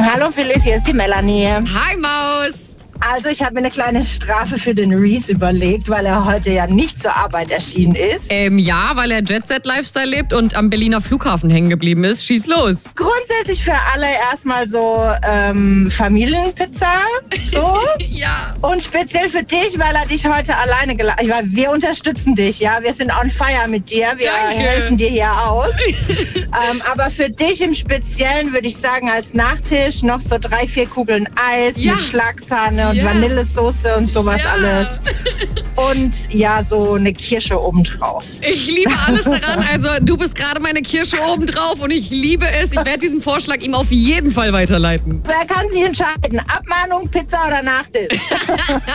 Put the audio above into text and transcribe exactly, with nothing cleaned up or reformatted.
Hallo Phyllis, hier ist die Melanie. Hi Maus. Also ich habe mir eine kleine Strafe für den Reese überlegt, weil er heute ja nicht zur Arbeit erschienen ist. Ähm, ja, weil er Jet-Set-Lifestyle lebt und am Berliner Flughafen hängen geblieben ist. Schieß los. Grundsätzlich für alle erstmal so ähm, Familienpizza. So. Ja. Und speziell für dich, weil er dich heute alleine gelassen hat. Wir unterstützen dich, ja. Wir sind on fire mit dir. Wir Danke. helfen dir hier aus. ähm, aber für dich im Speziellen würde ich sagen, als Nachtisch noch so drei, vier Kugeln Eis Ja. mit Schlagsahne und Ja. Vanillesoße und sowas Ja. alles. Und ja, so eine Kirsche obendrauf. Ich liebe alles daran. Also du bist gerade meine Kirsche obendrauf und ich liebe es. Ich werde diesen Vorschlag ihm auf jeden Fall weiterleiten. Wer kann sich entscheiden? Abmahnung, Pizza oder Nachtisch?